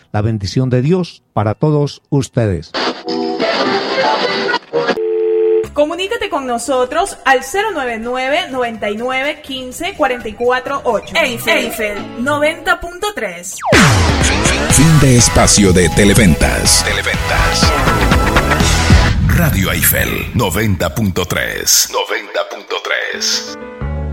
La bendición de Dios para todos ustedes. Comunícate con nosotros al 099-9915-448. Eiffel 90.3. Fin de espacio de Televentas. Radio Eiffel 90.3.